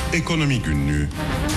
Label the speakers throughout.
Speaker 1: Ekonomi Günlüğü.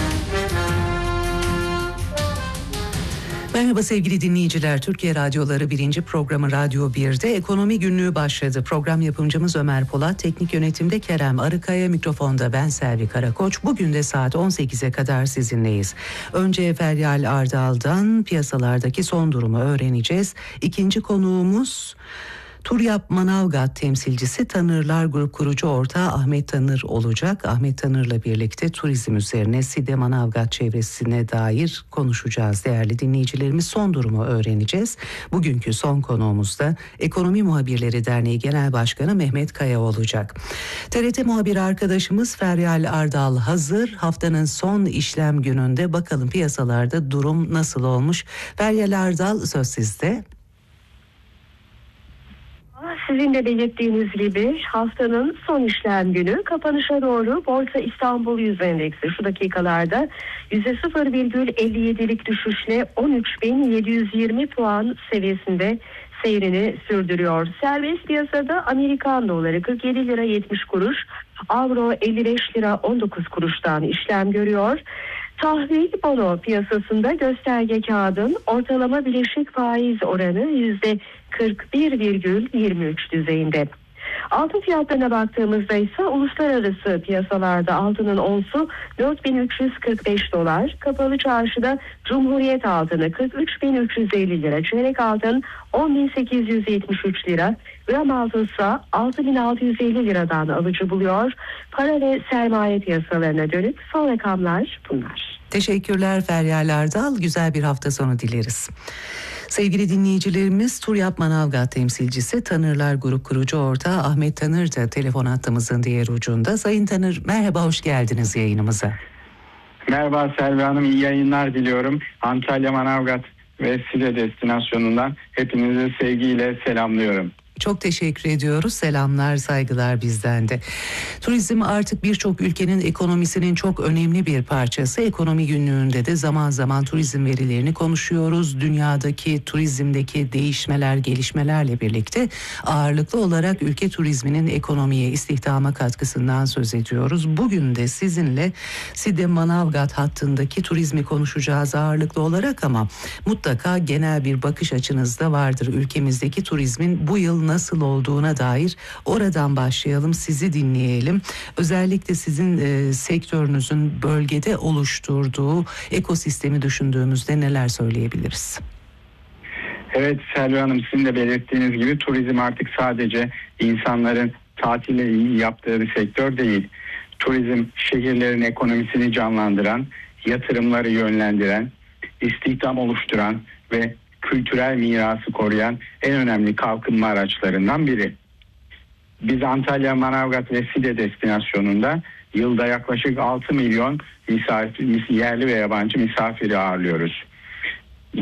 Speaker 2: Merhaba sevgili dinleyiciler. Türkiye Radyoları 1. programı Radyo 1'de Ekonomi Günlüğü başladı. Program yapımcımız Ömer Polat, teknik yönetimde Kerem Arıkaya, mikrofonda ben Selvi Karakoç. Bugün de saat 18'e kadar sizinleyiz. Önce Feryal Ardal'dan piyasalardaki son durumu öğreneceğiz. İkinci konuğumuz Turyap Manavgat temsilcisi Tanırlar Grup kurucu ortağı Ahmet Tanır olacak. Ahmet Tanır'la birlikte turizm üzerine Side Manavgat çevresine dair konuşacağız değerli dinleyicilerimiz. Son durumu öğreneceğiz. Bugünkü son konuğumuz da Ekonomi Muhabirleri Derneği Genel Başkanı Mehmet Kaya olacak. TRT muhabiri arkadaşımız Feryal Ardal hazır. Haftanın son işlem gününde bakalım piyasalarda durum nasıl olmuş? Feryal Ardal, söz sizde.
Speaker 3: Sizin de belirttiğiniz gibi haftanın son işlem günü kapanışa doğru Borsa İstanbul Yüz Endeksi şu dakikalarda %0,57'lik düşüşle 13.720 puan seviyesinde seyrini sürdürüyor. Serbest piyasada Amerikan doları 47 lira 70 kuruş, avro 55 lira 19 kuruştan işlem görüyor. Tahvil bono piyasasında gösterge kağıdın ortalama bileşik faiz oranı %41,23 düzeyinde. Altın fiyatlarına baktığımızda ise uluslararası piyasalarda altının onsu 4.345 dolar, kapalı çarşıda Cumhuriyet altını 43.350 lira, çeyrek altın 10.873 lira, gram altın ise 6.650 liradan alıcı buluyor. Para ve sermaye piyasalarına dönük son rakamlar bunlar.
Speaker 2: Teşekkürler Feryal Ardal. Güzel bir hafta sonu dileriz. Sevgili dinleyicilerimiz, Turyap Manavgat temsilcisi Tanırlar Grup kurucu ortağı Ahmet Tanır da telefon hattımızın diğer ucunda. Sayın Tanır, merhaba, hoş geldiniz yayınımıza.
Speaker 4: Merhaba Selvi Hanım, iyi yayınlar diliyorum. Antalya, Manavgat ve Side destinasyonundan hepinizi sevgiyle selamlıyorum.
Speaker 2: Çok teşekkür ediyoruz. Selamlar, saygılar bizden de. Turizm artık birçok ülkenin ekonomisinin çok önemli bir parçası. Ekonomi günlüğünde de zaman zaman turizm verilerini konuşuyoruz. Dünyadaki turizmdeki değişmeler, gelişmelerle birlikte ağırlıklı olarak ülke turizminin ekonomiye, istihdama katkısından söz ediyoruz. Bugün de sizinle Side Manavgat hattındaki turizmi konuşacağız ağırlıklı olarak ama mutlaka genel bir bakış açınız da vardır. Ülkemizdeki turizmin bu yıl nasıl olduğuna dair oradan başlayalım, sizi dinleyelim. Özellikle sizin sektörünüzün bölgede oluşturduğu ekosistemi düşündüğümüzde neler söyleyebiliriz?
Speaker 4: Evet Selvi Hanım, sizin de belirttiğiniz gibi turizm artık sadece insanların tatile yaptığı bir sektör değil. Turizm şehirlerin ekonomisini canlandıran, yatırımları yönlendiren, istihdam oluşturan ve kültürel mirası koruyan en önemli kalkınma araçlarından biri. Biz Antalya, Manavgat ve Side destinasyonunda yılda yaklaşık 6 milyon yerli ve yabancı misafiri ağırlıyoruz.